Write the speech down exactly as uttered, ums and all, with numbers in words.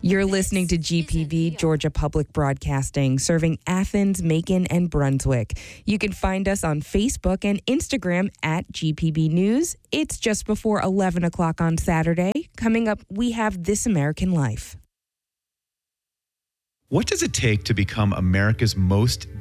You're listening to G P B, Georgia Public Broadcasting, serving Athens, Macon, and Brunswick. You can find us on Facebook and Instagram at G P B News. It's just before eleven o'clock on Saturday. Coming up, we have This American Life. What does it take to become America's most